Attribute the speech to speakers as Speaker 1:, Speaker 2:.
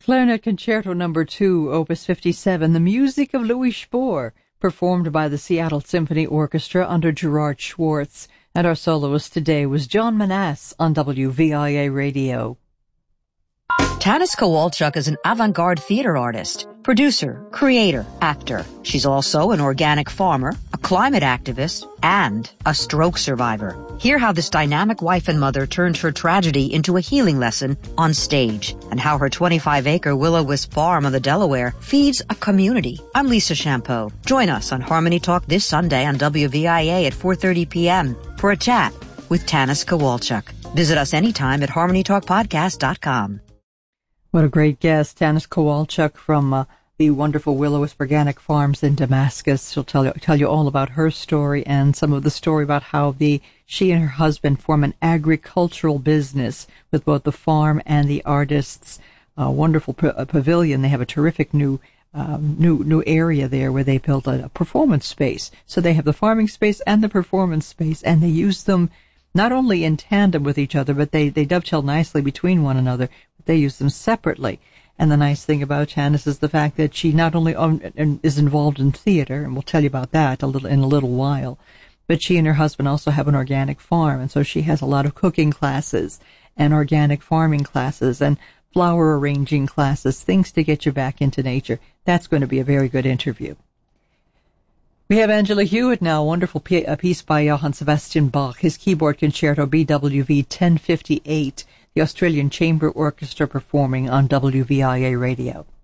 Speaker 1: Clarinet Concerto No. 2, Opus 57, the music of Louis Spohr, performed by the Seattle Symphony Orchestra under Gerard Schwartz. And our soloist today was John Manasse on WVIA Radio.
Speaker 2: Tanis Kowalchuk is an avant-garde theater artist, producer, creator, actor. She's also an organic farmer, a climate activist, and a stroke survivor. Hear how this dynamic wife and mother turned her tragedy into a healing lesson on stage, and how her 25-acre Will-O-Wisp farm on the Delaware feeds a community. I'm Lisa Champeau. Join us on Harmony Talk this Sunday on WVIA at 4:30 p.m. for a chat with Tanis Kowalchuk. Visit us anytime at harmonytalkpodcast.com.
Speaker 1: What a great guest, Tanis Kowalchuk from the wonderful Will-O-Wisp Organic Farms in Damascus. She'll tell you all about her story and some of the story about how she and her husband form an agricultural business with both the farm and the artists. A wonderful pavilion. They have a terrific new area there where they built a performance space. So they have the farming space and the performance space, and they use them not only in tandem with each other, but they dovetail nicely between one another. They use them separately. And the nice thing about Tanis is the fact that she not only is involved in theater, and we'll tell you about that in a little while, but she and her husband also have an organic farm, and so she has a lot of cooking classes and organic farming classes and flower arranging classes, things to get you back into nature. That's going to be a very good interview. We have Angela Hewitt now, a wonderful piece by Johann Sebastian Bach, his keyboard concerto BWV 1058, the Australian Chamber Orchestra performing on WVIA Radio.